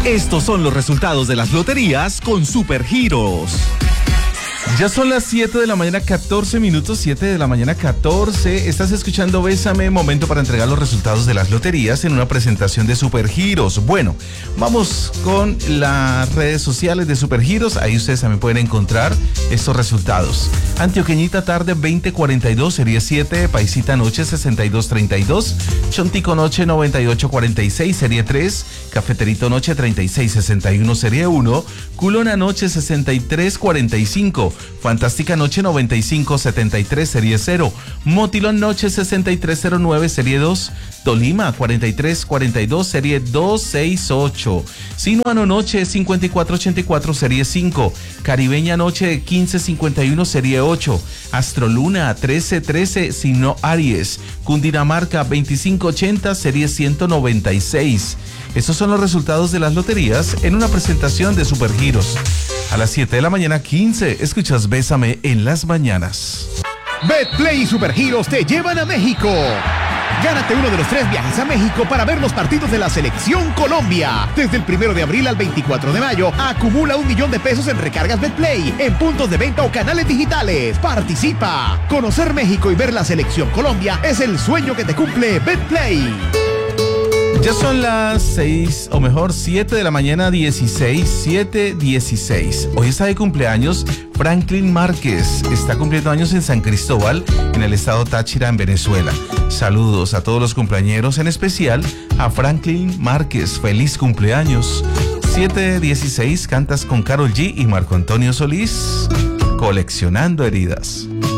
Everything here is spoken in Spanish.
Estos son los resultados de las loterías con Supergiros. Ya son las 7 de la mañana, 14 minutos, 7 de la mañana, 14. Estás escuchando Bésame, momento para entregar los resultados de las loterías en una presentación de Supergiros. Bueno, vamos con las redes sociales de Supergiros. Ahí ustedes también pueden encontrar estos resultados. Antioqueñita tarde 2042, serie 7. Paisita noche 6232. Chontico noche 9846, serie 3. Cafeterito noche 3661, serie 1. Culona noche 6345. Fantástica noche 9573, serie 0. Motilón noche 6309, serie 2. Tolima 4342, serie 268. Sinuano noche 5484, serie 5. Caribeña noche 1551, serie 8. Astroluna 1313, signo Aries. Cundinamarca 2580, serie 196. Estos son los resultados de las loterías en una presentación de Supergiros. A las 7 de la mañana, 15, escuchas Bésame en las mañanas. Betplay y Supergiros te llevan a México. Gánate uno de los 3 viajes a México para ver los partidos de la Selección Colombia. Desde el 1 de abril al 24 de mayo, acumula $1,000,000 en recargas Betplay, en puntos de venta o canales digitales. ¡Participa! Conocer México y ver la Selección Colombia es el sueño que te cumple Betplay. Ya son las 6, o mejor 7 de la mañana, 7:16. Hoy está de cumpleaños Franklin Márquez. Está cumpliendo años en San Cristóbal, en el estado Táchira, en Venezuela. Saludos a todos los cumpleañeros, en especial a Franklin Márquez. Feliz cumpleaños. 7:16, cantas con Karol G y Marco Antonio Solís. Coleccionando heridas.